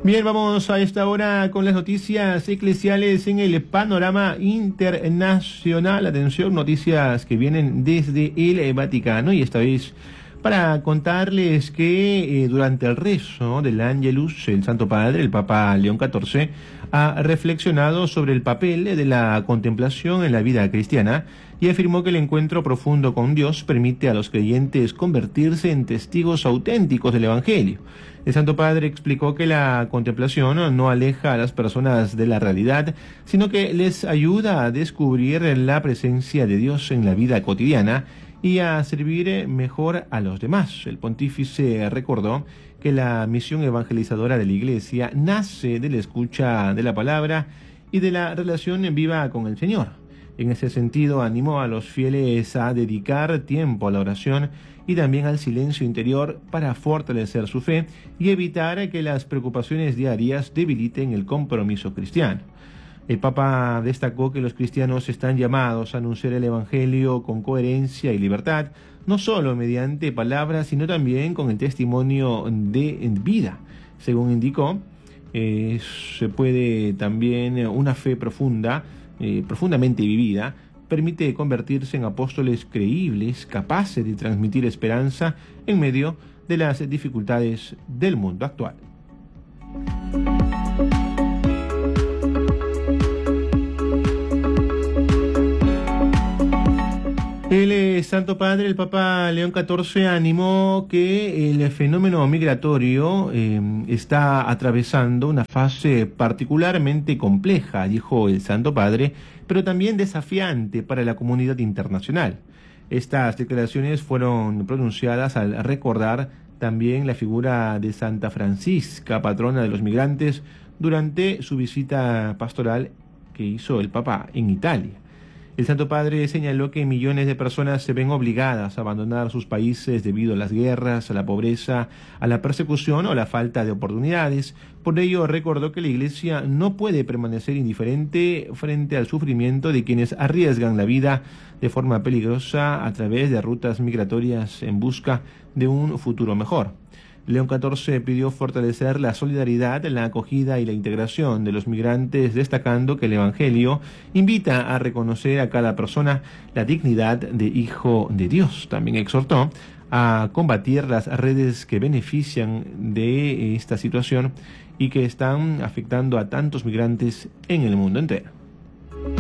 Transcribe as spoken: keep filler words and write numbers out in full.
Bien, vamos a esta hora con las noticias eclesiales en el panorama internacional. Atención, noticias que vienen desde el Vaticano, y esta vez para contarles que eh, durante el rezo del Ángelus, el Santo Padre, el Papa León catorce, ha reflexionado sobre el papel de la contemplación en la vida cristiana y afirmó que el encuentro profundo con Dios permite a los creyentes convertirse en testigos auténticos del Evangelio. El Santo Padre explicó que la contemplación no aleja a las personas de la realidad, sino que les ayuda a descubrir la presencia de Dios en la vida cotidiana y a servir mejor a los demás. El pontífice recordó que la misión evangelizadora de la Iglesia nace de la escucha de la palabra y de la relación en viva con el Señor. En ese sentido, animó a los fieles a dedicar tiempo a la oración y también al silencio interior para fortalecer su fe y evitar que las preocupaciones diarias debiliten el compromiso cristiano. El Papa destacó que los cristianos están llamados a anunciar el Evangelio con coherencia y libertad, no solo mediante palabras, sino también con el testimonio de vida. Según indicó, eh, se puede también una fe profunda, eh, profundamente vivida, permite convertirse en apóstoles creíbles, capaces de transmitir esperanza en medio de las dificultades del mundo actual. El eh, Santo Padre, el Papa León catorce, animó que el fenómeno migratorio eh, está atravesando una fase particularmente compleja, dijo el Santo Padre, pero también desafiante para la comunidad internacional. Estas declaraciones fueron pronunciadas al recordar también la figura de Santa Francisca, patrona de los migrantes, durante su visita pastoral que hizo el Papa en Italia. El Santo Padre señaló que millones de personas se ven obligadas a abandonar sus países debido a las guerras, a la pobreza, a la persecución o a la falta de oportunidades. Por ello, recordó que la Iglesia no puede permanecer indiferente frente al sufrimiento de quienes arriesgan la vida de forma peligrosa a través de rutas migratorias en busca de un futuro mejor. León catorce pidió fortalecer la solidaridad, la acogida y la integración de los migrantes, destacando que el Evangelio invita a reconocer a cada persona la dignidad de hijo de Dios. También exhortó a combatir las redes que benefician de esta situación y que están afectando a tantos migrantes en el mundo entero.